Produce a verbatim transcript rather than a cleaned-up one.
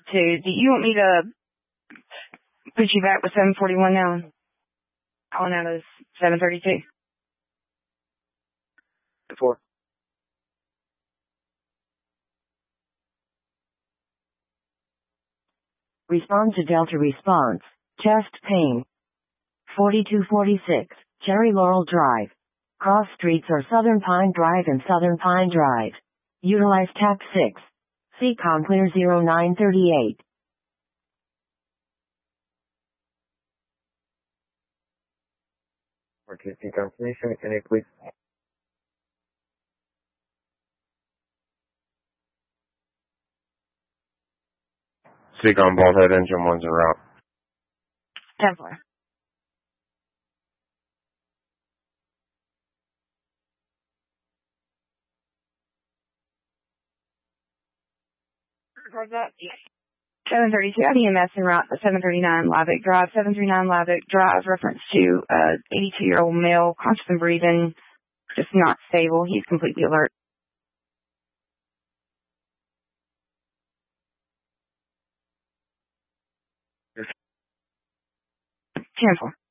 two. Do you want me to put you back with seven forty-one now? On out of seven thirty-two. Four. Respond to Delta response. Chest pain. forty-two forty-six, Cherry Laurel Drive. Cross streets are Southern Pine Drive and Southern Pine Drive. Utilize T A C six. C COM clear zero nine thirty-eight. R T C confirmation, can you please? Seacom Ballhead engine one's en route. ten four. Record that? Yes. seven thirty-two, I have E M S en route to seven thirty-nine Livick Drive. seven thirty-nine Livick Drive, reference to uh eighty-two-year-old male, conscious and breathing, just not stable. He's completely alert. ten four.